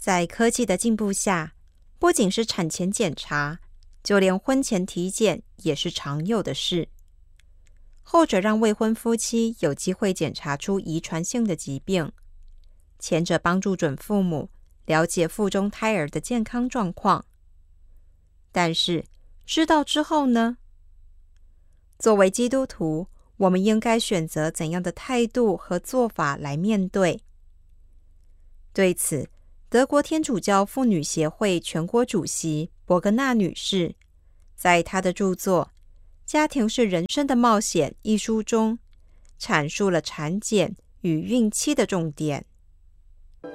在科技的进步下，不仅是产前检查，就连婚前体检也是常有的事。后者让未婚夫妻有机会检查出遗传性的疾病，前者帮助准父母了解腹中胎儿的健康状况。但是知道之后呢？作为基督徒，我们应该选择怎样的态度和做法来面对？对此，德国天主教妇女协会全国主席伯格纳女士在她的著作《家庭是人生的冒险》一书中，阐述了产检与孕期的重点。